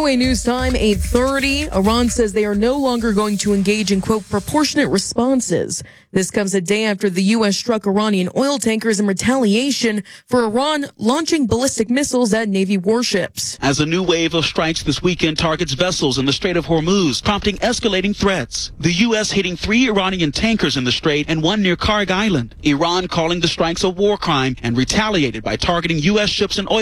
VOA News Time, 8:30. Iran says they are no longer going to engage in, quote, proportionate responses. This comes a day after the U.S. struck Iranian oil tankers in retaliation for Iran launching ballistic missiles at Navy warships. As a new wave of strikes this weekend targets vessels in the Strait of Hormuz, prompting escalating threats. The U.S. hitting 3 Iranian tankers in the strait and 1 near Karg Island. Iran calling the strikes a war crime and retaliated by targeting U.S. ships and oil